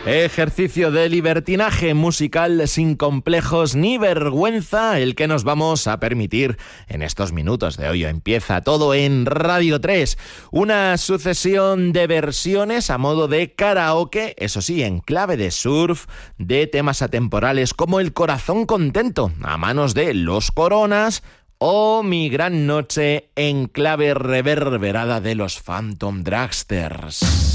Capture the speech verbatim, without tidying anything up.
Ejercicio de libertinaje musical sin complejos ni vergüenza el que nos vamos a permitir en estos minutos de hoy. Empieza todo en Radio tres, una sucesión de versiones a modo de karaoke, eso sí, en clave de surf, de temas atemporales como El corazón contento, a manos de Los Coronas, o Mi gran noche en clave reverberada de los Phantom Dragsters.